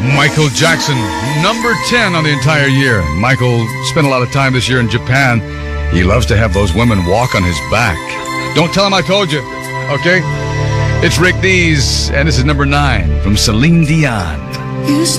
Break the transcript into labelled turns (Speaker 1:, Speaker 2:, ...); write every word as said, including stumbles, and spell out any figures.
Speaker 1: Michael Jackson, number ten on the entire year. Michael spent a lot of time this year in Japan. He loves to have those women walk on his back. Don't tell him I told you, okay? It's Rick Dees, and this is number nine from Celine Dion.